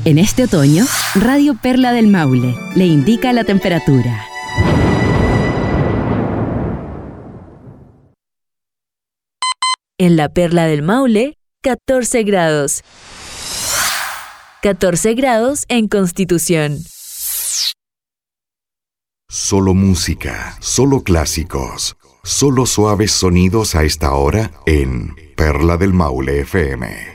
En este otoño, Radio Perla del Maule le indica la temperatura. En la Perla del Maule, 14 grados. 14 grados en Constitución. Solo música, solo clásicos, solo suaves sonidos a esta hora en Perla del Maule FM.